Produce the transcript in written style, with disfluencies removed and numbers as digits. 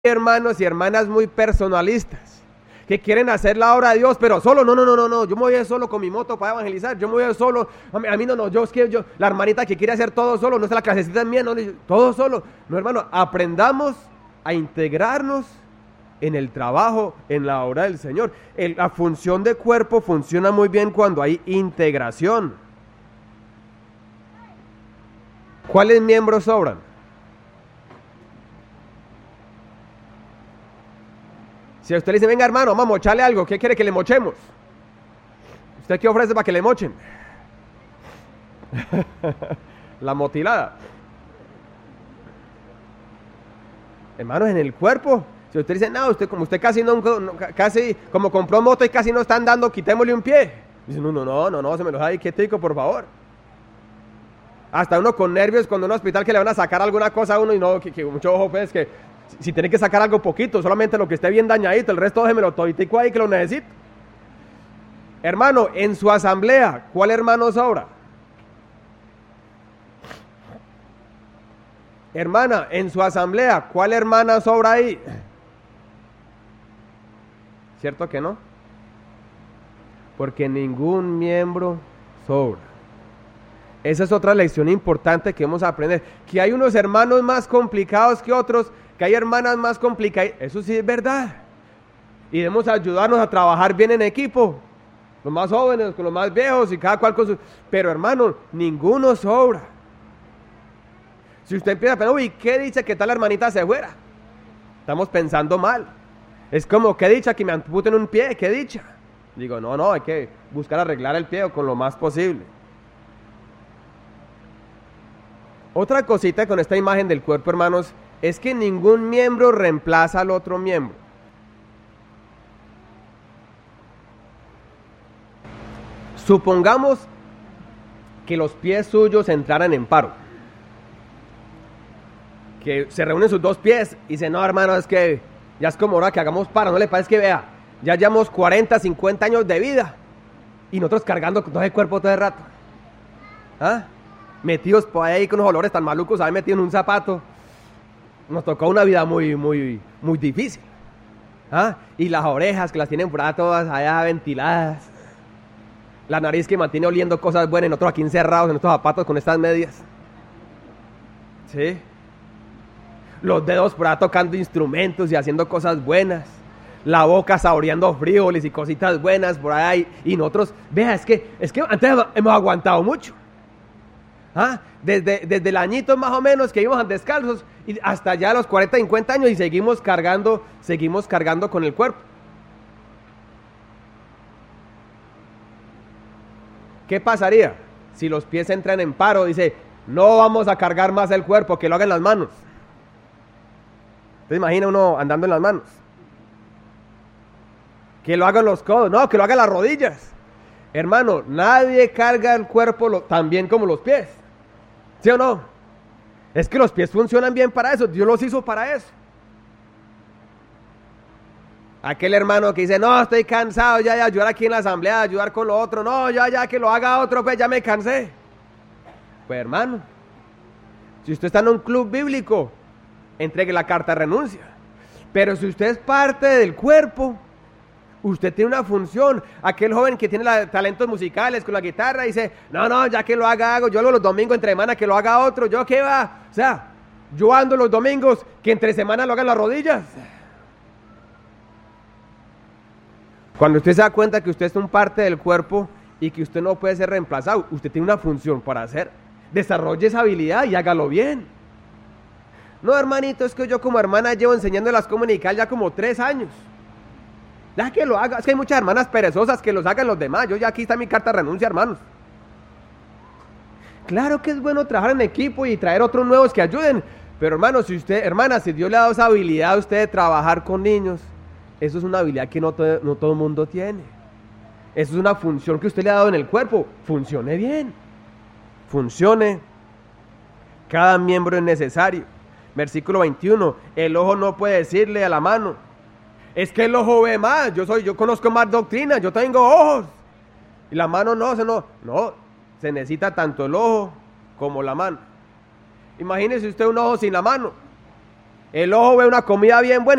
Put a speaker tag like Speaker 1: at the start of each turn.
Speaker 1: hermanos y hermanas muy personalistas, que quieren hacer la obra de Dios, pero solo, no, yo me voy solo con mi moto para evangelizar, yo me voy solo, a mí no, la hermanita que quiere hacer todo solo, no es la clasecita mía, no, todo solo. No, hermano, aprendamos a integrarnos en el trabajo, en la obra del Señor. La función de cuerpo funciona muy bien cuando hay integración. ¿Cuáles miembros sobran? Si a usted le dice, venga hermano, vamos a mocharle algo, ¿qué quiere que le mochemos? ¿Usted qué ofrece para que le mochen? La motilada. Hermanos, en el cuerpo, si usted dice, no, usted casi casi, como compró moto y casi no está andando, quitémosle un pie. Dice, no, se me lo deja ahí quietico, por favor. Hasta uno con nervios cuando en un hospital que le van a sacar alguna cosa a uno y no, que mucho ojo pues, que si tiene que sacar algo poquito, solamente lo que esté bien dañadito, el resto déjemelo toditico ahí que lo necesito. Hermano, en su asamblea, ¿cuál hermano sobra? Hermana, en su asamblea, ¿cuál hermana sobra ahí? ¿Cierto que no? Porque ningún miembro sobra. Esa es otra lección importante que vamos a aprender. Que hay unos hermanos más complicados que otros, que hay hermanas más complicadas. Eso sí es verdad. Y debemos ayudarnos a trabajar bien en equipo. Los más jóvenes con los más viejos y cada cual con su... Pero hermano, ninguno sobra. Si usted empieza a pensar, uy, qué dicha que tal hermanita se fuera. Estamos pensando mal. Es como, qué dicha que me amputen un pie, qué dicha. Digo, no, hay que buscar arreglar el pie con lo más posible. Otra cosita con esta imagen del cuerpo, hermanos, es que ningún miembro reemplaza al otro miembro. Supongamos que los pies suyos entraran en paro. Que se reúnen sus dos pies y dicen, no hermano, es que ya es como hora que hagamos paro, no le parece que vea, ya llevamos 40, 50 años de vida y nosotros cargando todo el cuerpo todo el rato. ¿Ah? Metidos por ahí con unos olores tan malucos, ¿sabes? Metidos en un zapato. Nos tocó una vida muy difícil. ¿Ah? Y las orejas que las tienen por ahí todas allá ventiladas. La nariz que mantiene oliendo cosas buenas y nosotros aquí encerrados en estos zapatos con estas medias. ¿Sí? Los dedos por ahí tocando instrumentos y haciendo cosas buenas. La boca saboreando frijoles y cositas buenas por ahí. Y nosotros, vea, es que antes hemos aguantado mucho. ¿Ah? Desde el añito más o menos que íbamos descalzos y hasta ya los 40, 50 años y seguimos cargando con el cuerpo. ¿Qué pasaría si los pies entran en paro? Dice, no vamos a cargar más el cuerpo, que lo hagan las manos. ¿Te imaginas uno andando en las manos? Que lo hagan los codos, no, que lo hagan las rodillas. Hermano, nadie carga el cuerpo tan bien como los pies. ¿Sí o no? Es que los pies funcionan bien para eso, Dios los hizo para eso. Aquel hermano que dice, no, estoy cansado ya de ayudar aquí en la asamblea, de ayudar con lo otro, no, ya que lo haga otro, pues ya me cansé. Pues hermano, si usted está en un club bíblico, entregue la carta de renuncia. Pero si usted es parte del cuerpo, usted tiene una función. Aquel joven que tiene talentos musicales con la guitarra dice, no, ya que lo hago yo los domingos entre semana, que lo haga otro, ¿yo qué va? O sea, yo ando los domingos, que entre semana lo hagan las rodillas. Cuando usted se da cuenta que usted es un parte del cuerpo y que usted no puede ser reemplazado, usted tiene una función para hacer. Desarrolle esa habilidad y hágalo bien. No, hermanito, es que yo como hermana llevo enseñándolas cómo comunicar ya como 3 años. Ya que lo haga, es que hay muchas hermanas perezosas que los hagan los demás. Yo ya aquí está mi carta de renuncia, hermanos. Claro que es bueno trabajar en equipo y traer otros nuevos que ayuden. Pero hermano, si Dios le ha dado esa habilidad a usted de trabajar con niños, eso es una habilidad que no todo el mundo tiene. Eso es una función que usted le ha dado en el cuerpo. Funcione bien. Funcione. Cada miembro es necesario. Versículo 21. El ojo no puede decirle a la mano, es que el ojo ve más, yo conozco más doctrina, yo tengo ojos. Y la mano no, se necesita tanto el ojo como la mano. Imagínese usted un ojo sin la mano. El ojo ve una comida bien buena